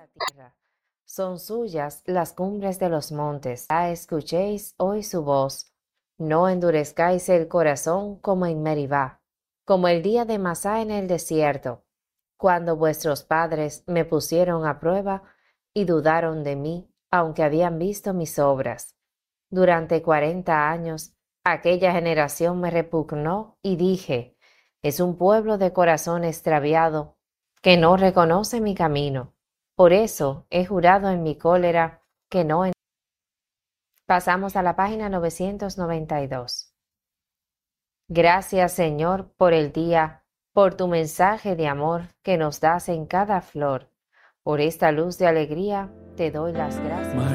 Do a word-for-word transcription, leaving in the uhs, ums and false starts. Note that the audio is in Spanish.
la tierra. Son suyas las cumbres de los montes. Ya escuchéis hoy su voz. No endurezcáis el corazón como en Meribá, como el día de Masá en el desierto, cuando vuestros padres me pusieron a prueba y dudaron de mí, aunque habían visto mis obras. Durante cuarenta años, aquella generación me repugnó y dije, es un pueblo de corazón extraviado que no reconoce mi camino. Por eso he jurado en mi cólera que no. Pasamos a la página novecientos noventa y dos. Gracias, Señor, por el día, por tu mensaje de amor que nos das en cada flor. Por esta luz de alegría te doy las gracias.